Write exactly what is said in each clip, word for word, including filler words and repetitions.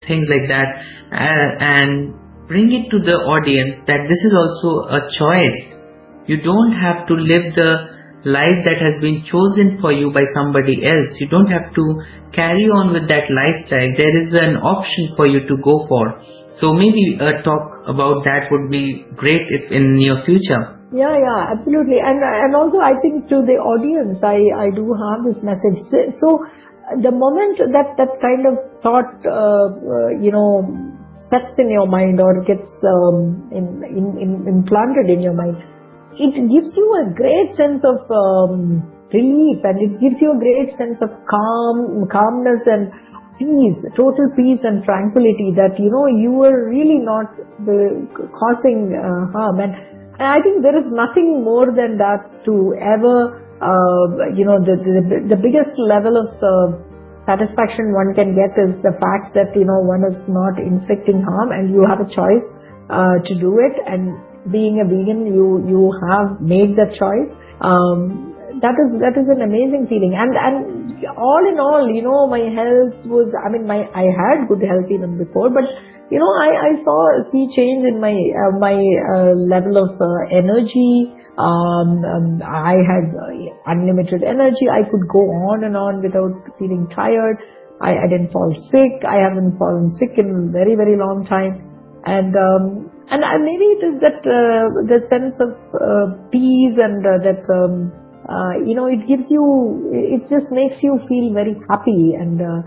things like that, uh, and bring it to the audience that this is also a choice. You don't have to live the life that has been chosen for you by somebody else. You don't have to carry on with that lifestyle. There is an option for you to go for. So maybe a talk about that would be great if in near future. Yeah, yeah, absolutely. And and also I think to the audience, I, I do have this message. So the moment that, that kind of thought, uh, uh, you know, sets in your mind or gets um, in, in, in, implanted in your mind, it gives you a great sense of um, relief, and it gives you a great sense of calm, calmness and peace, total peace and tranquility that, you know, you were really not the, causing uh, harm. And, and I think there is nothing more than that to ever, uh, you know, the, the, the biggest level of uh, satisfaction one can get is the fact that, you know, one is not inflicting harm and you have a choice uh, to do it. And being a vegan, you you have made that choice. Um, that is that is an amazing feeling. And and all in all, you know, my health was. I mean, my I had good health even before, but you know, I I saw see change in my uh, my uh, level of uh, energy. Um, um, I had uh, unlimited energy. I could go on and on without feeling tired. I, I didn't fall sick. I haven't fallen sick in a very very long time. And um, and uh, maybe it is that uh, the sense of uh, peace and uh, that um, uh, you know, it gives you, it just makes you feel very happy, and uh,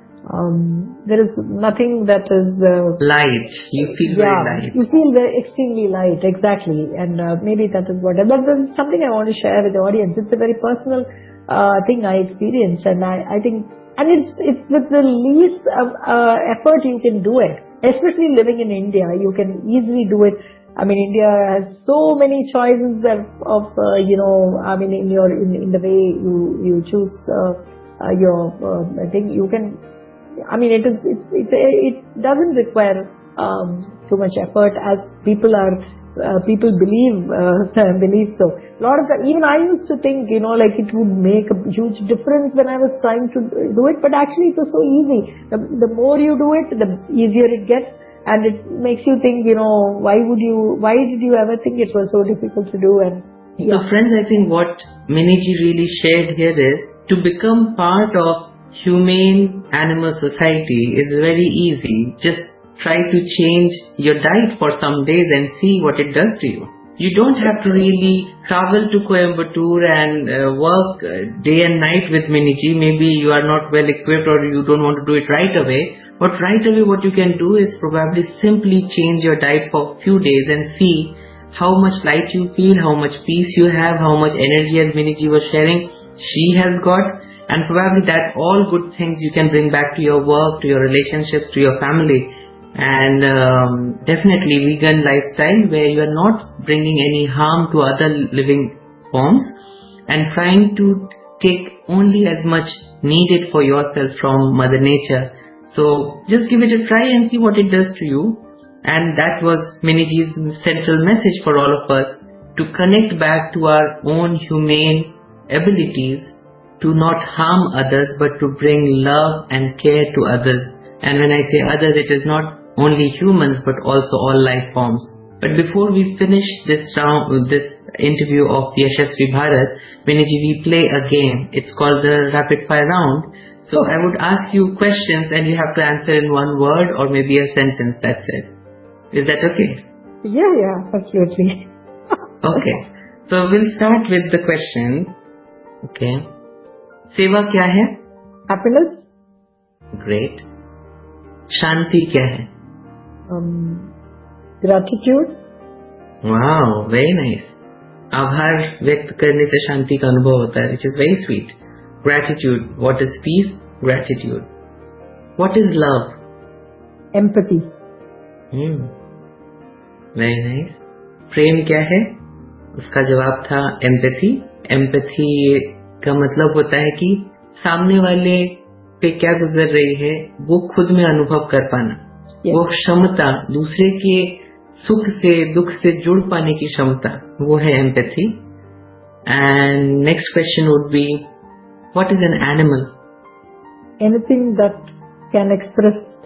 um, there is nothing that is uh, light. You feel yeah, very light. You feel very extremely light, exactly. And uh, maybe that is what. But there's something I want to share with the audience. It's a very personal uh, thing I experienced, and I, I think, and it's it's with the least uh, uh, effort you can do it. Especially living in India, you can easily do it. I mean, India has so many choices of, of uh, you know, I mean, in your in, in the way you you choose uh, uh, your uh, thing, you can. I mean, it is it it, it doesn't require um, too much effort as people are uh, people believe uh, believe so. A lot of the, even I used to think, you know, like it would make a huge difference when I was trying to do it, but actually it was so easy. The, the more you do it, the easier it gets, and it makes you think, you know, why would you, why did you ever think it was so difficult to do? And yeah. So friends, I think what Miniji really shared here is to become part of humane animal society is very easy. Just try to change your diet for some days and see what it does to you. You don't have to really travel to Coimbatore and uh, work uh, day and night with Miniji. Maybe you are not well equipped or you don't want to do it right away. But right away what you can do is probably simply change your diet for a few days and see how much light you feel, how much peace you have, how much energy, as Miniji was sharing, she has got. And probably that all good things you can bring back to your work, to your relationships, to your family. And um, definitely vegan lifestyle where you are not bringing any harm to other living forms and trying to take only as much needed for yourself from Mother Nature. So just give it a try and see what it does to you. And that was Miniji's central message for all of us, to connect back to our own humane abilities, to not harm others but to bring love and care to others. And when I say others, it is not only humans but also all life forms. But before we finish this round, this interview of Yashasvi Bharat, Miniji, we play a game. It's called the rapid fire round. So I would ask you questions and you have to answer in one word or maybe a sentence. That's it. Is that okay? Yeah, yeah, absolutely. Okay. So we'll start with the question. Okay. Seva kya hai? Happiness. Great. Shanti kya hai? Um, gratitude. Wow, very nice. आभार व्यक्त करने से शांति का अनुभव होता है, which is very sweet. Gratitude. What is peace? Gratitude. What is love? Empathy. Hmm. Very nice. प्रेम क्या है? उसका जवाब था empathy. Empathy का मतलब होता है कि सामने वाले पे क्या गुजर रही है वो खुद में अनुभव कर पाना, yes. वो क्षमता, दूसरे के सुख से दुख से जुड़ पाने की क्षमता, वो है empathy. And next question would be, what is an animal? Anything that can express